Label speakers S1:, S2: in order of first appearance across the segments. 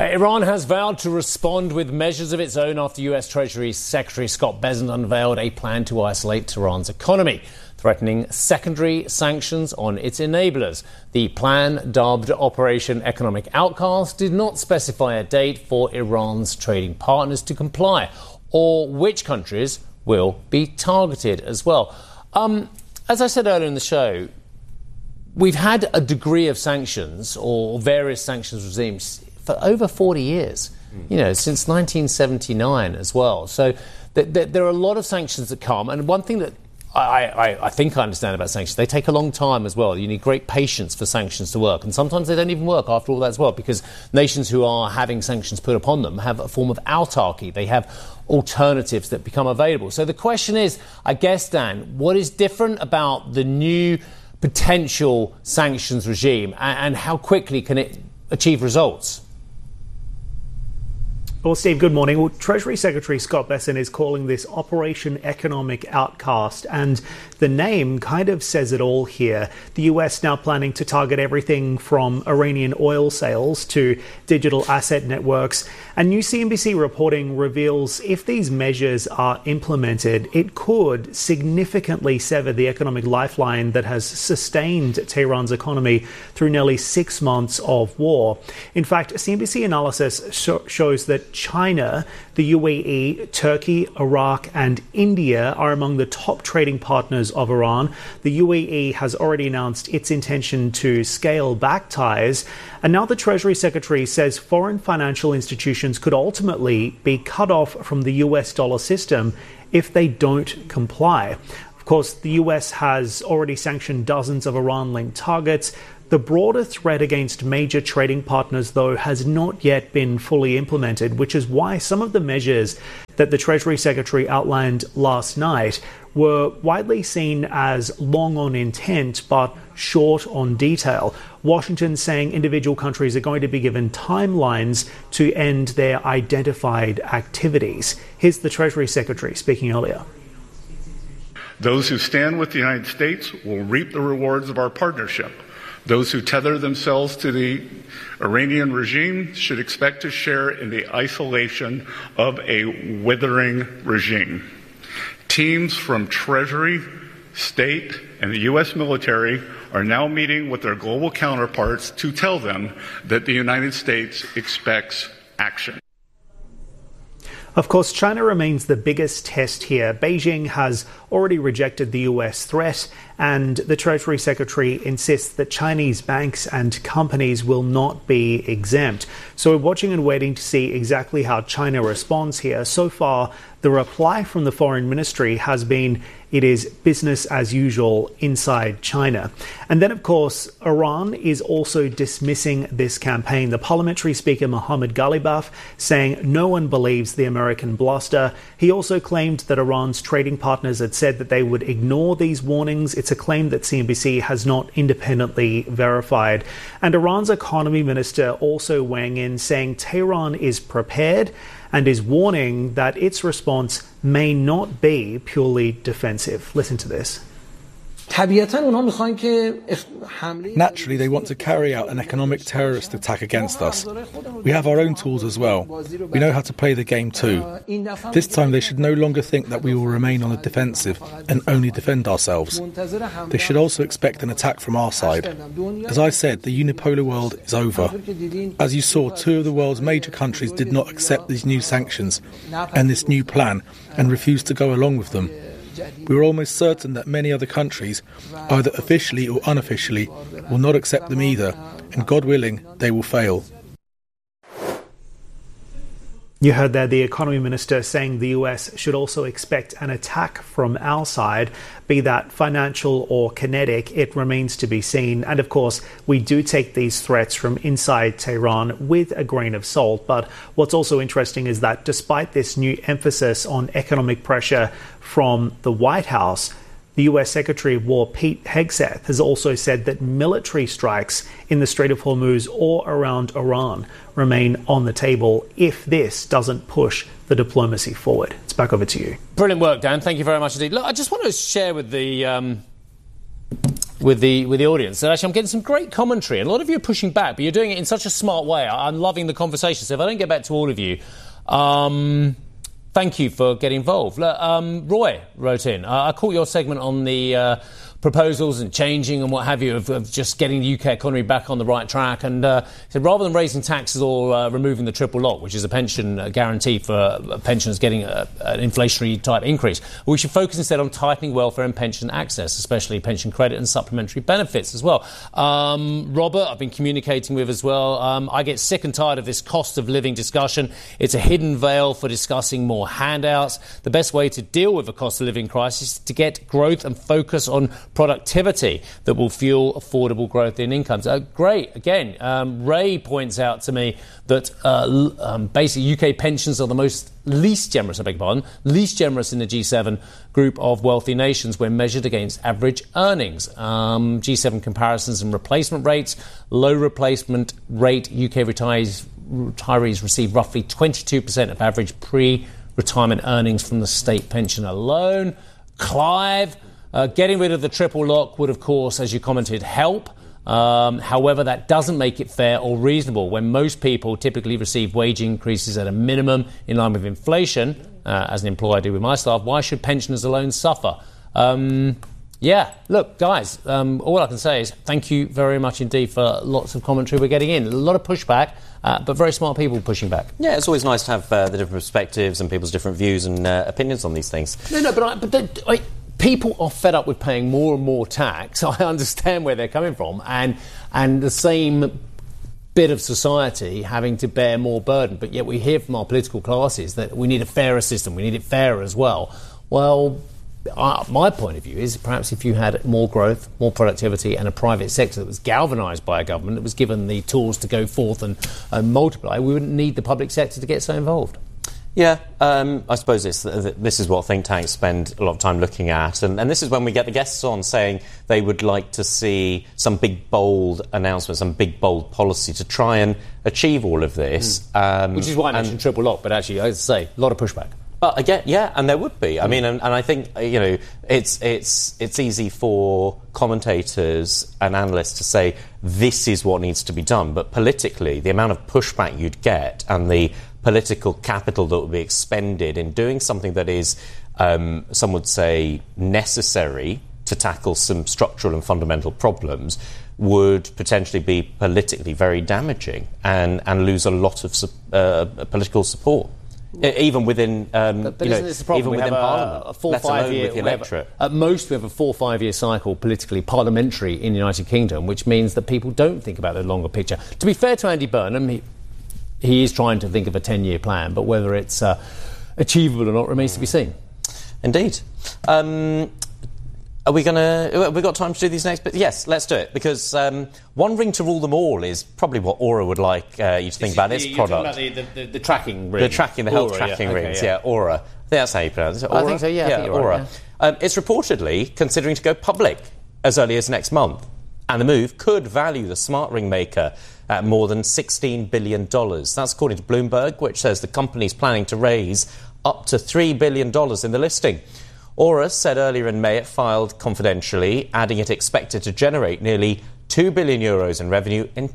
S1: Iran has vowed to respond with measures of its own after US Treasury Secretary Scott Bessent unveiled a plan to isolate Tehran's economy, threatening secondary sanctions on its enablers. The plan, dubbed Operation Economic Outcast, did not specify a date for Iran's trading partners to comply, or which countries will be targeted as well. As I said earlier in the show, we've had a degree of sanctions or various sanctions regimes for over 40 years, since 1979 as well. So there are a lot of sanctions that come. And one thing that I think I understand about sanctions, they take a long time as well. You need great patience for sanctions to work. And sometimes they don't even work after all that as well, because nations who are having sanctions put upon them have a form of autarky. They have alternatives that become available. So the question is, I guess, Dan, what is different about the new potential sanctions regime and how quickly can it achieve results?
S2: Well, Steve, good morning. Well, Treasury Secretary Scott Bessent is calling this Operation Economic Outcast, and the name kind of says it all here. The US now planning to target everything from Iranian oil sales to digital asset networks. And new CNBC reporting reveals if these measures are implemented, it could significantly sever the economic lifeline that has sustained Tehran's economy through nearly 6 months of war. In fact, CNBC analysis shows that China, the UAE, Turkey, Iraq and India are among the top trading partners of Iran. The UAE has already announced its intention to scale back ties. And now the Treasury Secretary says foreign financial institutions could ultimately be cut off from the US dollar system if they don't comply. Of course, the US has already sanctioned dozens of Iran-linked targets. The broader threat against major trading partners, though, has not yet been fully implemented, which is why some of the measures that the Treasury Secretary outlined last night were widely seen as long on intent but short on detail. Washington saying individual countries are going to be given timelines to end their identified activities. Here's the Treasury Secretary speaking earlier.
S3: Those who stand with the United States will reap the rewards of our partnership. Those who tether themselves to the Iranian regime should expect to share in the isolation of a withering regime. Teams from Treasury, State, and the U.S. military are now meeting with their global counterparts to tell them that the United States expects action.
S2: Of course, China remains the biggest test here. Beijing has already rejected the US threat, and the Treasury Secretary insists that Chinese banks and companies will not be exempt. So we're watching and waiting to see exactly how China responds here. So far, the reply from the Foreign Ministry has been it is business as usual inside China. And then, of course, Iran is also dismissing this campaign. The parliamentary speaker, Mohammad Ghalibaf, saying no one believes the American bluster. He also claimed that Iran's trading partners had said that they would ignore these warnings. It's a claim that CNBC has not independently verified. And Iran's economy minister also weighing in, saying Tehran is prepared and is warning that its response may not be purely defensive. Listen to this.
S4: Naturally, they want to carry out an economic terrorist attack against us. We have our own tools as well. We know how to play the game too. This time they should no longer think that we will remain on the defensive and only defend ourselves. They should also expect an attack from our side. As I said, the unipolar world is over. As you saw, 2 of the world's major countries did not accept these new sanctions and this new plan and refused to go along with them. We are almost certain that many other countries, either officially or unofficially, will not accept them either, and God willing, they will fail.
S2: You heard there the economy minister saying the US should also expect an attack from our side, be that financial or kinetic. It remains to be seen. And of course, we do take these threats from inside Tehran with a grain of salt. But what's also interesting is that despite this new emphasis on economic pressure from the White House, the US Secretary of War, Pete Hegseth, has also said that military strikes in the Strait of Hormuz or around Iran remain on the table if this doesn't push the diplomacy forward. It's back over to you.
S1: Brilliant work, Dan. Thank you very much indeed. Look, I just want to share with the with the audience. So actually, I'm getting some great commentary, and a lot of you are pushing back, but you're doing it in such a smart way. I'm loving the conversation. So if I don't get back to all of you, thank you for getting involved. Roy wrote in. I caught your segment on the proposals and changing and what have you of just getting the UK economy back on the right track, and said rather than raising taxes or removing the triple lock, which is a pension guarantee for pensioners getting an inflationary type increase, we should focus instead on tightening welfare and pension access, especially pension credit and supplementary benefits as well. Robert, I've been communicating with as well. I get sick and tired of this cost of living discussion. It's a hidden veil for discussing more handouts. The best way to deal with the cost of living crisis is to get growth and focus on productivity that will fuel affordable growth in incomes. Great. Again, Ray points out to me that basically UK pensions are the least generous in the G7 group of wealthy nations when measured against average earnings. G7 comparisons and replacement rates. Low replacement rate UK retirees receive roughly 22% of average pre-retirement earnings from the state pension alone. Clive, getting rid of the triple lock would, of course, as you commented, help. However, that doesn't make it fair or reasonable when most people typically receive wage increases at a minimum in line with inflation. As an employer, I do with my staff. Why should pensioners alone suffer? Look, guys, all I can say is thank you very much indeed for lots of commentary we're getting in. A lot of pushback, but very smart people pushing back.
S5: Yeah, it's always nice to have the different perspectives and people's different views and opinions on these things.
S1: People are fed up with paying more and more tax. I understand where they're coming from, and the same bit of society having to bear more burden. But yet we hear from our political classes that we need a fairer system, we need it fairer as well. Well, my point of view is perhaps if you had more growth, more productivity, and a private sector that was galvanised by a government, that was given the tools to go forth and multiply, we wouldn't need the public sector to get so involved.
S5: Yeah, I suppose this is what think tanks spend a lot of time looking at. And this is when we get the guests on saying they would like to see some big, bold announcements, some big, bold policy to try and achieve all of this.
S1: Which is why I mentioned triple lock, but actually, as I say, a lot of pushback.
S5: But again, yeah, and there would be. I mean, and I think, it's easy for commentators and analysts to say this is what needs to be done. But politically, the amount of pushback you'd get and the political capital that would be expended in doing something that is, some would say, necessary to tackle some structural and fundamental problems would potentially be politically very damaging and lose a lot of political support. Even within,
S1: isn't this the problem?
S5: Even within Parliament,
S1: a 4-5 year,
S5: with the electorate.
S1: At most, we have a 4-5 year cycle politically, parliamentary in the United Kingdom, which means that people don't think about the longer picture. To be fair to Andy Burnham, he is trying to think of a 10-year plan, but whether it's achievable or not remains to be seen.
S5: Indeed. Have we got time to do these next bits? Yes, let's do it, because one ring to rule them all is probably what Aura would like you to think about its product.
S1: You're talking about the tracking ring.
S5: The health tracking rings, Aura. I think that's how you pronounce it. Aura?
S1: I think so, yeah.
S5: Aura. Right, it's reportedly considering to go public as early as next month. And the move could value the smart ring maker at more than $16 billion. That's according to Bloomberg, which says the company's planning to raise up to $3 billion in the listing. Aura said earlier in May it filed confidentially, adding it expected to generate nearly €2 billion in revenue in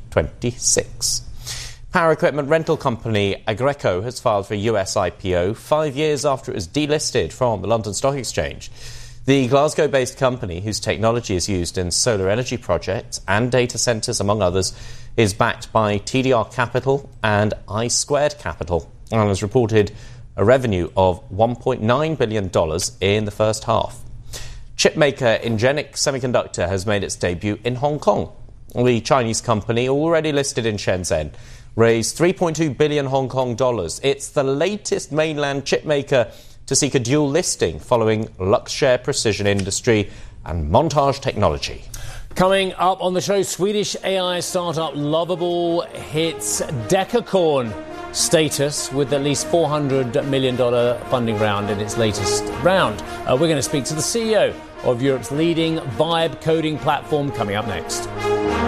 S5: 2026. Power equipment rental company Aggreko has filed for a US IPO 5 years after it was delisted from the London Stock Exchange. The Glasgow-based company, whose technology is used in solar energy projects and data centres, among others, is backed by TDR Capital and I2 Capital and has reported a revenue of $1.9 billion in the first half. Chipmaker Ingenic Semiconductor has made its debut in Hong Kong. The Chinese company, already listed in Shenzhen, raised 3.2 billion Hong Kong dollars. It's the latest mainland chipmaker to seek a dual listing following Luxshare Precision Industry and Montage Technology.
S1: Coming up on the show, Swedish AI startup Lovable hits Decacorn status with at least $400 million funding round in its latest round. We're going to speak to the CEO of Europe's leading vibe coding platform coming up next.